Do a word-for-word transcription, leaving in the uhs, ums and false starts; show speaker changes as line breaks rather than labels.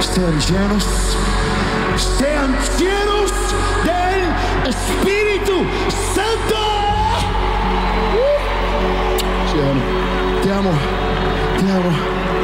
Sean llenos, sean llenos del Espíritu Santo. Uh. Te amo, te amo, te amo.